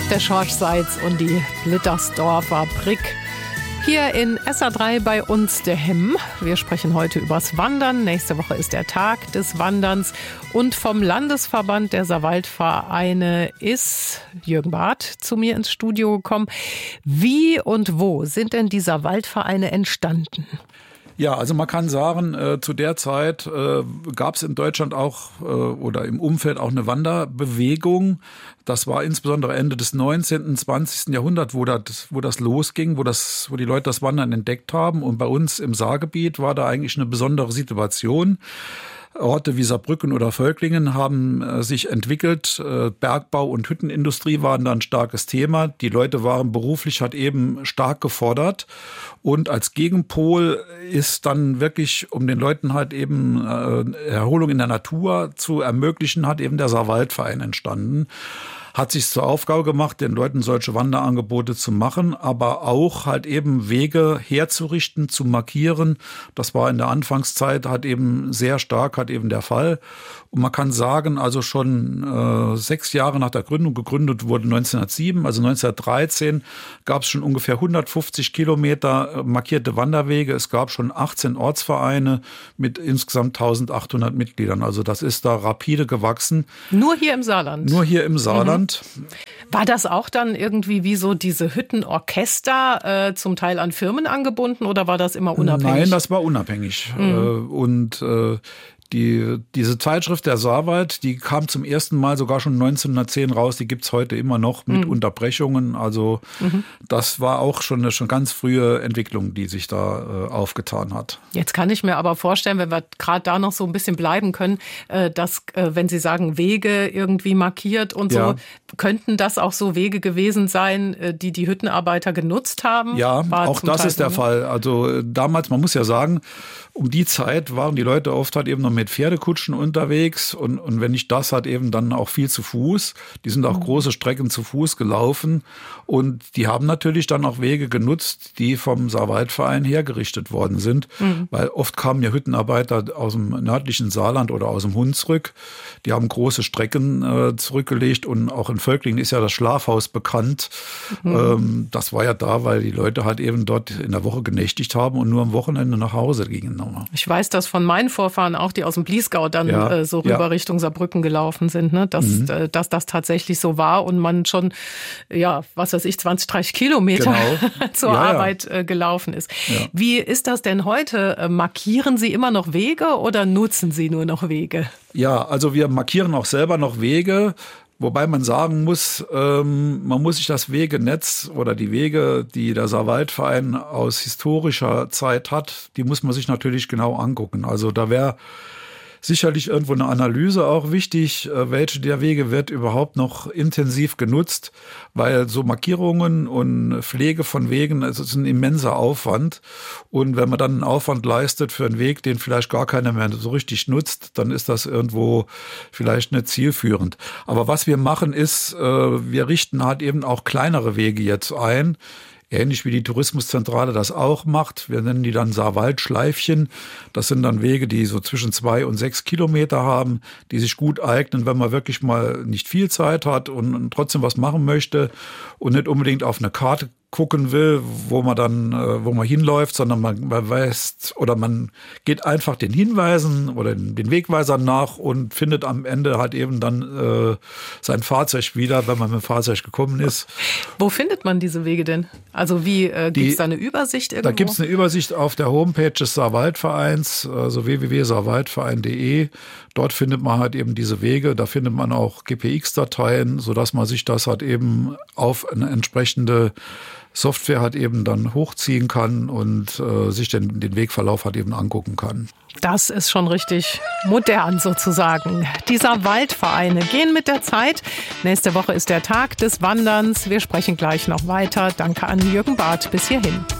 der Schorsch Seitz und die Blittersdorfer Brick. Hier in SA3 bei uns der Hemm. Wir sprechen heute übers Wandern. Nächste Woche ist der Tag des Wanderns. Und vom Landesverband der Saarwaldvereine ist Jürgen Barth zu mir ins Studio gekommen. Wie und wo sind denn die Saarwaldvereine entstanden? Ja, also man kann sagen, zu der Zeit gab es in Deutschland auch oder im Umfeld auch eine Wanderbewegung. Das war insbesondere Ende des 19., 20. Jahrhunderts, wo das losging, wo die Leute das Wandern entdeckt haben. Und bei uns im Saargebiet war da eigentlich eine besondere Situation. Orte wie Saarbrücken oder Völklingen haben sich entwickelt. Bergbau und Hüttenindustrie waren da ein starkes Thema. Die Leute waren beruflich halt eben stark gefordert. Und als Gegenpol ist dann wirklich, um den Leuten halt eben Erholung in der Natur zu ermöglichen, hat eben der Saarwaldverein entstanden. Hat sich zur Aufgabe gemacht, den Leuten solche Wanderangebote zu machen, aber auch halt eben Wege herzurichten, zu markieren. Das war in der Anfangszeit halt eben sehr stark halt eben der Fall. Und man kann sagen, also schon 6 Jahre nach der Gründung, gegründet wurde 1907, also 1913 gab es schon ungefähr 150 Kilometer markierte Wanderwege. Es gab schon 18 Ortsvereine mit insgesamt 1800 Mitgliedern. Also das ist da rapide gewachsen. Nur hier im Saarland? Nur hier im Saarland. War das auch dann irgendwie wie so diese Hüttenorchester zum Teil an Firmen angebunden oder war das immer unabhängig? Nein, das war unabhängig. Diese Zeitschrift der Saarwald, die kam zum ersten Mal sogar schon 1910 raus. Die gibt's heute immer noch mit Unterbrechungen. Also das war auch schon eine ganz frühe Entwicklung, die sich da aufgetan hat. Jetzt kann ich mir aber vorstellen, wenn wir gerade da noch so ein bisschen bleiben können, dass, wenn Sie sagen, Wege irgendwie markiert und so, könnten das auch so Wege gewesen sein, die die Hüttenarbeiter genutzt haben? Ja, auch das ist der Fall. Also damals, man muss ja sagen, um die Zeit waren die Leute oft halt eben noch mit Pferdekutschen unterwegs und wenn nicht das, halt eben dann auch viel zu Fuß. Die sind auch große Strecken zu Fuß gelaufen und die haben natürlich dann auch Wege genutzt, die vom Saarwaldverein hergerichtet worden sind, weil oft kamen ja Hüttenarbeiter aus dem nördlichen Saarland oder aus dem Hunsrück. Die haben große Strecken zurückgelegt und auch in Völklingen ist ja das Schlafhaus bekannt. Das war ja da, weil die Leute halt eben dort in der Woche genächtigt haben und nur am Wochenende nach Hause gingen. Ich weiß das von meinen Vorfahren auch, die aus dem Bliesgau dann so rüber Richtung Saarbrücken gelaufen sind, ne? Dass das tatsächlich so war und man schon, 20, 30 Kilometer zur Arbeit gelaufen ist. Ja. Wie ist das denn heute? Markieren Sie immer noch Wege oder nutzen Sie nur noch Wege? Ja, also wir markieren auch selber noch Wege. Wobei man sagen muss, man muss sich das Wegenetz oder die Wege, die der Saarwaldverein aus historischer Zeit hat, die muss man sich natürlich genau angucken. Also da wäre sicherlich irgendwo eine Analyse auch wichtig, welche der Wege wird überhaupt noch intensiv genutzt, weil so Markierungen und Pflege von Wegen, das ist ein immenser Aufwand. Und wenn man dann einen Aufwand leistet für einen Weg, den vielleicht gar keiner mehr so richtig nutzt, dann ist das irgendwo vielleicht nicht zielführend. Aber was wir machen ist, wir richten halt eben auch kleinere Wege jetzt ein, ähnlich wie die Tourismuszentrale das auch macht. Wir nennen die dann Saarwaldschleifchen. Das sind dann Wege, die so zwischen 2 und 6 Kilometer haben, die sich gut eignen, wenn man wirklich mal nicht viel Zeit hat und trotzdem was machen möchte und nicht unbedingt auf eine Karte gucken will, wo man hinläuft, sondern man weiß oder man geht einfach den Hinweisen oder den Wegweisern nach und findet am Ende halt eben dann sein Fahrzeug wieder, wenn man mit dem Fahrzeug gekommen ist. Wo findet man diese Wege denn? Also gibt es da eine Übersicht irgendwo? Da gibt es eine Übersicht auf der Homepage des Saarwaldvereins, also www.saarwaldverein.de. Dort findet man halt eben diese Wege. Da findet man auch GPX-Dateien, sodass man sich das halt eben auf eine entsprechende Software halt eben dann hochziehen kann und sich den Wegverlauf halt eben angucken kann. Das ist schon richtig modern sozusagen. Die Saarwaldvereine gehen mit der Zeit. Nächste Woche ist der Tag des Wanderns. Wir sprechen gleich noch weiter. Danke an Jürgen Barth bis hierhin.